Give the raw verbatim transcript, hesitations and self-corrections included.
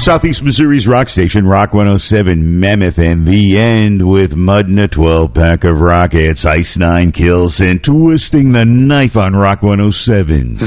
Southeast Missouri's rock station, Rock one oh seven Mammoth, and The End with Mud and a twelve-pack of rockets. Ice nine kills and twisting the knife on Rock one oh seven.